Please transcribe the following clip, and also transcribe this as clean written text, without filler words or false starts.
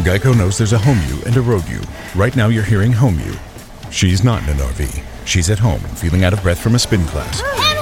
Geico knows there's a home you and a road you. Right now you're hearing home you. She's not in an RV. She's at home, feeling out of breath from a spin class.